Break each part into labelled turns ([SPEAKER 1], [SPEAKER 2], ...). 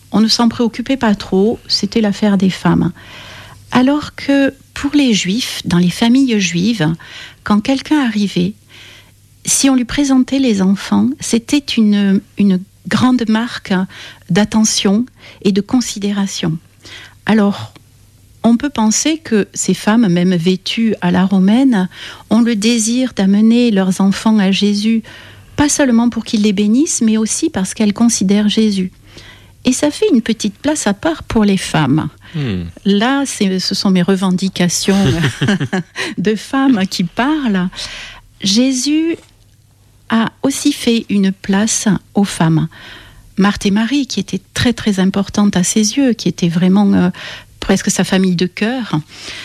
[SPEAKER 1] on ne s'en préoccupait pas trop, c'était l'affaire des femmes. Alors que pour les Juifs, dans les familles juives, quand quelqu'un arrivait, si on lui présentait les enfants, c'était une grande marque d'attention et de considération. Alors, on peut penser que ces femmes, même vêtues à la romaine, ont le désir d'amener leurs enfants à Jésus, pas seulement pour qu'il les bénisse, mais aussi parce qu'elles considèrent Jésus. Et ça fait une petite place à part pour les femmes. Là, ce sont mes revendications de femmes qui parlent. Jésus a aussi fait une place aux femmes. Marthe et Marie, qui étaient très très importantes à ses yeux, qui étaient vraiment presque sa famille de cœur.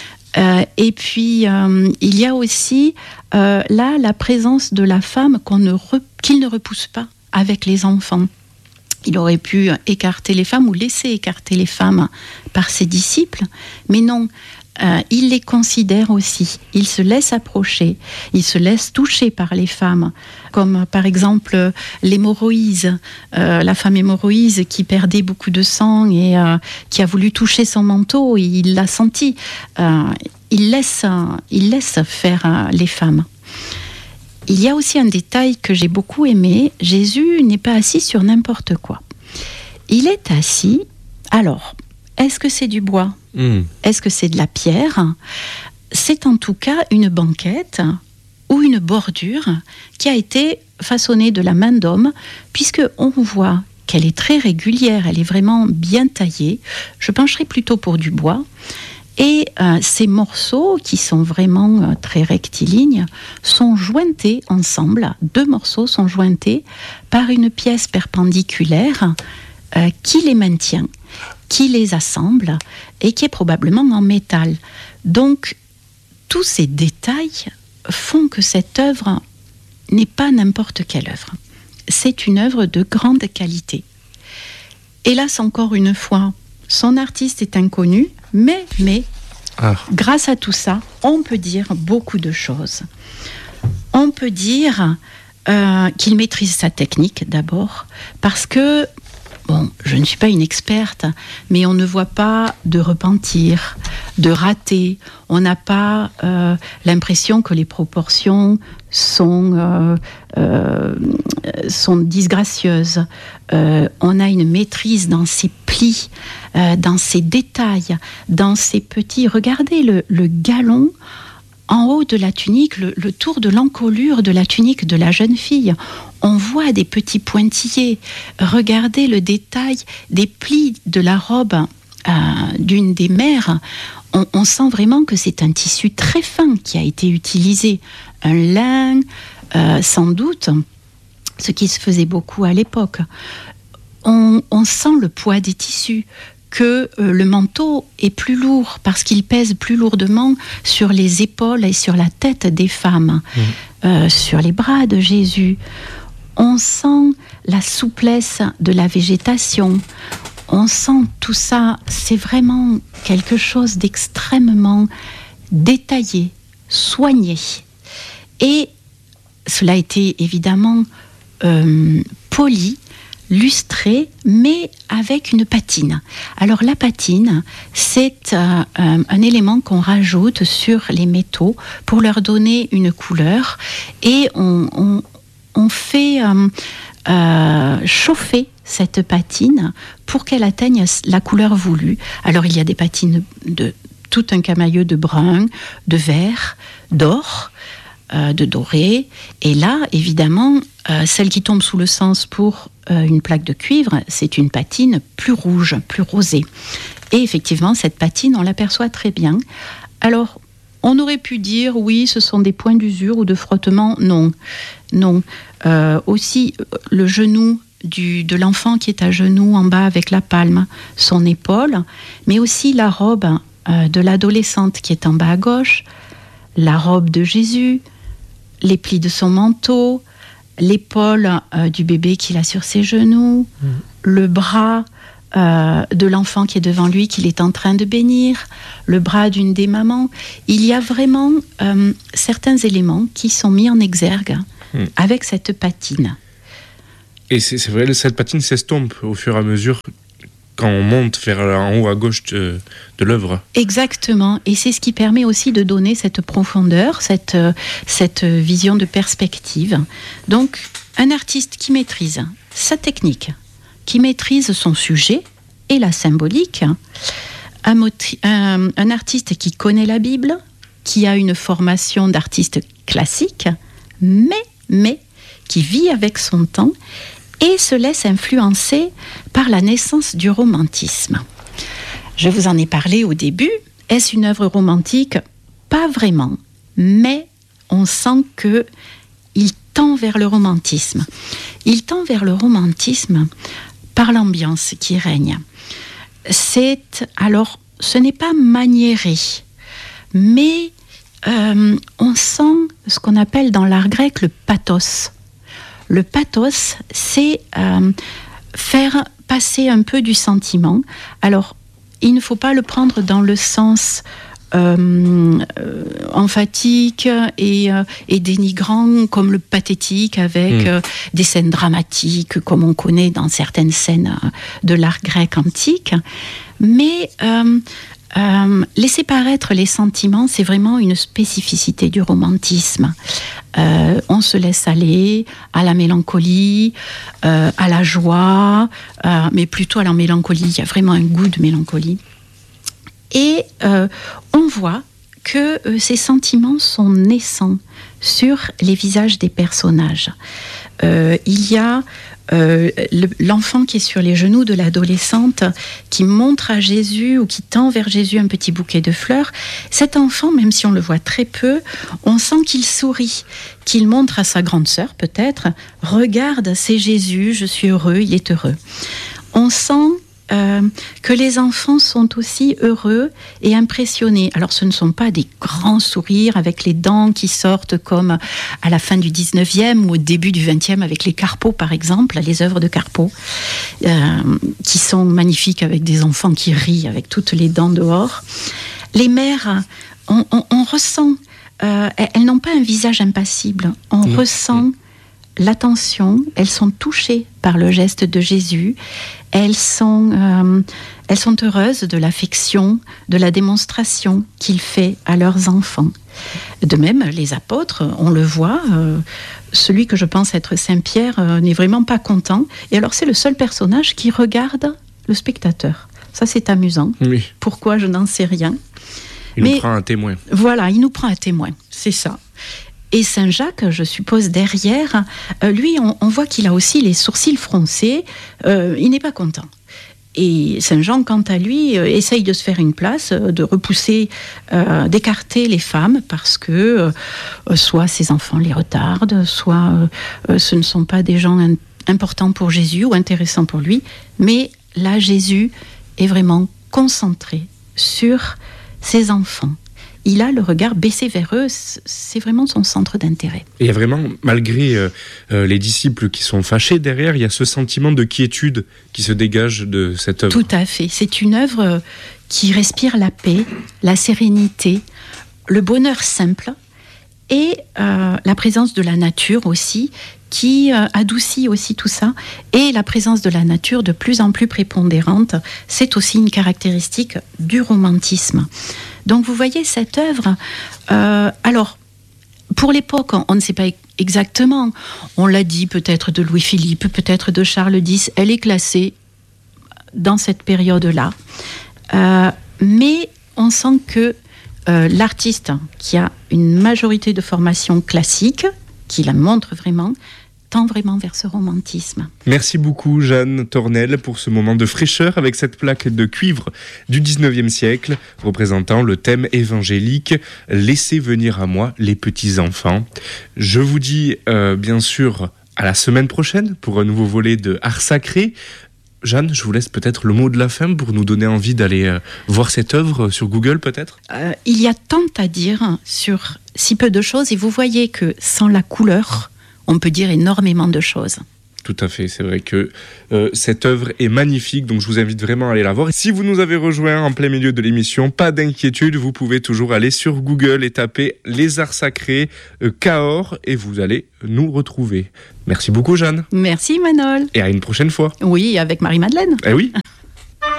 [SPEAKER 1] Et puis, il y a aussi là la présence de la femme qu'il ne repousse pas avec les enfants. Il aurait pu écarter les femmes ou laisser écarter les femmes par ses disciples, mais non, il les considère aussi. Il se laisse approcher, il se laisse toucher par les femmes, comme par exemple l'hémorroïse, la femme hémorroïse qui perdait beaucoup de sang et qui a voulu toucher son manteau, et il l'a senti. Il laisse faire les femmes. Il y a aussi un détail que j'ai beaucoup aimé. Jésus n'est pas assis sur n'importe quoi. Il est assis. Alors, est-ce que c'est du bois ? Est-ce que c'est de la pierre ? C'est en tout cas une banquette ou une bordure qui a été façonnée de la main d'homme, puisque on voit qu'elle est très régulière, elle est vraiment bien taillée. Je pencherai plutôt pour du bois. Et ces morceaux, qui sont vraiment très rectilignes, sont jointés ensemble. 2 morceaux sont jointés par une pièce perpendiculaire qui les maintient, qui les assemble et qui est probablement en métal. Donc, tous ces détails font que cette œuvre n'est pas n'importe quelle œuvre. C'est une œuvre de grande qualité. Hélas, encore une fois, son artiste est inconnu, mais grâce à tout ça, on peut dire beaucoup de choses. On peut dire qu'il maîtrise sa technique d'abord, parce que, je ne suis pas une experte, mais on ne voit pas de repentir, de raté. On n'a pas l'impression que les proportions sont disgracieuses. On a une maîtrise dans ses plis, dans ses détails, dans ses petits... Regardez le galon en haut de la tunique, le tour de l'encolure de la tunique de la jeune fille. On voit des petits pointillés. Regardez le détail des plis de la robe d'une des mères. On sent vraiment que c'est un tissu très fin qui a été utilisé. Un lin, sans doute, ce qui se faisait beaucoup à l'époque. On sent le poids des tissus, que le manteau est plus lourd parce qu'il pèse plus lourdement sur les épaules et sur la tête des femmes, sur les bras de Jésus. On sent la souplesse de la végétation. On sent tout ça. C'est vraiment quelque chose d'extrêmement détaillé, soigné. Et cela a été évidemment poli, lustré, mais avec une patine. Alors la patine, c'est un élément qu'on rajoute sur les métaux pour leur donner une couleur, et on fait chauffer cette patine pour qu'elle atteigne la couleur voulue. Alors il y a des patines de tout un camailleux de brun, de vert, d'or, de doré, et là évidemment celle qui tombe sous le sens pour une plaque de cuivre, c'est une patine plus rouge, plus rosée, et effectivement cette patine on l'aperçoit très bien. Alors on aurait pu dire oui, ce sont des points d'usure ou de frottement. Non. Aussi le genou de l'enfant qui est à genoux en bas avec la palme, son épaule, mais aussi la robe de l'adolescente qui est en bas à gauche, la robe de Jésus, les plis de son manteau, l'épaule du bébé qu'il a sur ses genoux, le bras de l'enfant qui est devant lui, qu'il est en train de bénir, le bras d'une des mamans. Il y a vraiment certains éléments qui sont mis en exergue avec cette patine.
[SPEAKER 2] Et c'est vrai, cette patine s'estompe au fur et à mesure quand on monte vers en haut à gauche de l'œuvre.
[SPEAKER 1] Exactement, et c'est ce qui permet aussi de donner cette profondeur, cette vision de perspective. Donc, un artiste qui maîtrise sa technique, qui maîtrise son sujet et la symbolique, un artiste qui connaît la Bible, qui a une formation d'artiste classique, mais qui vit avec son temps et se laisse influencer par la naissance du romantisme. Je vous en ai parlé au début. Est-ce une œuvre romantique ? Pas vraiment, mais on sent qu'il tend vers le romantisme. Il tend vers le romantisme par l'ambiance qui règne. Alors, ce n'est pas maniéré, mais on sent ce qu'on appelle dans l'art grec le pathos. Le pathos, c'est faire passer un peu du sentiment. Alors, il ne faut pas le prendre dans le sens emphatique et dénigrant, comme le pathétique, avec des scènes dramatiques, comme on connaît dans certaines scènes de l'art grec antique. Mais laisser paraître les sentiments, c'est vraiment une spécificité du romantisme. On se laisse aller à la mélancolie, à la joie, mais plutôt à la mélancolie. Il y a vraiment un goût de mélancolie. Et on voit que ces sentiments sont naissants sur les visages des personnages. Il y a l'enfant qui est sur les genoux de l'adolescente, qui montre à Jésus ou qui tend vers Jésus un petit bouquet de fleurs. Cet enfant, même si on le voit très peu, on sent qu'il sourit, qu'il montre à sa grande sœur peut-être, « Regarde, c'est Jésus, je suis heureux, il est heureux ». On sent que les enfants sont aussi heureux et impressionnés. Alors ce ne sont pas des grands sourires avec les dents qui sortent comme à la fin du 19e ou au début du 20e avec les Carpeaux par exemple, les œuvres de Carpeaux, qui sont magnifiques avec des enfants qui rient avec toutes les dents dehors. Les mères, on ressent, elles n'ont pas un visage impassible, on ressent l'attention, elles sont touchées par le geste de Jésus, elles sont heureuses de l'affection, de la démonstration qu'il fait à leurs enfants. De même, les apôtres, on le voit, celui que je pense être Saint-Pierre n'est vraiment pas content, et alors c'est le seul personnage qui regarde le spectateur. Ça c'est amusant. Oui. Pourquoi, je n'en sais rien.
[SPEAKER 2] Il nous prend un témoin. Voilà,
[SPEAKER 1] il nous prend un témoin, c'est ça. Et Saint Jacques, je suppose, derrière, lui, on voit qu'il a aussi les sourcils froncés, il n'est pas content. Et Saint Jean, quant à lui, essaye de se faire une place, de repousser, d'écarter les femmes, parce que soit ses enfants les retardent, soit ce ne sont pas des gens importants pour Jésus ou intéressants pour lui. Mais là, Jésus est vraiment concentré sur ses enfants. Il a le regard baissé vers eux, c'est vraiment son centre d'intérêt.
[SPEAKER 2] Et il y a vraiment, malgré les disciples qui sont fâchés derrière, il y a ce sentiment de quiétude qui se dégage de cette œuvre.
[SPEAKER 1] Tout à fait, c'est une œuvre qui respire la paix, la sérénité, le bonheur simple et la présence de la nature aussi, qui adoucit aussi tout ça, et la présence de la nature de plus en plus prépondérante, c'est aussi une caractéristique du romantisme. Donc vous voyez cette œuvre, alors pour l'époque on ne sait pas exactement, on l'a dit peut-être de Louis-Philippe, peut-être de Charles X, elle est classée dans cette période-là, mais on sent que l'artiste qui a une majorité de formation classique, qui la montre vraiment, tend vraiment vers ce romantisme.
[SPEAKER 2] Merci beaucoup Jeanne Tornel pour ce moment de fraîcheur avec cette plaque de cuivre du 19e siècle représentant le thème évangélique « Laissez venir à moi les petits-enfants ». Je vous dis bien sûr à la semaine prochaine pour un nouveau volet de Art Sacré. Jeanne, je vous laisse peut-être le mot de la fin pour nous donner envie d'aller voir cette œuvre sur Google peut-être.
[SPEAKER 1] Il y a tant à dire sur si peu de choses et vous voyez que sans la couleur, on peut dire énormément de choses.
[SPEAKER 2] Tout à fait, c'est vrai que cette œuvre est magnifique, donc je vous invite vraiment à aller la voir. Si vous nous avez rejoints en plein milieu de l'émission, pas d'inquiétude, vous pouvez toujours aller sur Google et taper les arts sacrés Cahors et vous allez nous retrouver. Merci beaucoup Jeanne.
[SPEAKER 1] Merci Manol.
[SPEAKER 2] Et à une prochaine fois.
[SPEAKER 1] Oui, avec Marie-Madeleine.
[SPEAKER 2] Eh oui.